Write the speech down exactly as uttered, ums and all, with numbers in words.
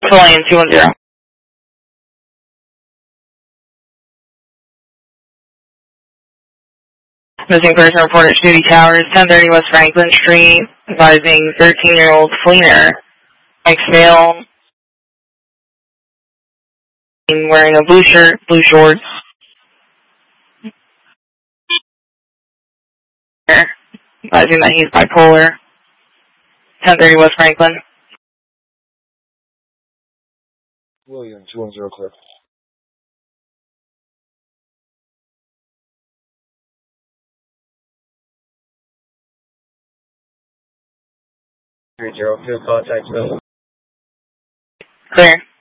Flying two one zero. Missing person reported at Shooty Towers, ten thirty West Franklin Street, advising thirteen-year-old Fleener, Mike male, wearing a blue shirt, blue shorts, advising that he's bipolar, ten thirty West Franklin. William, two one zero clear. three zero, field contact, Bill. Clear.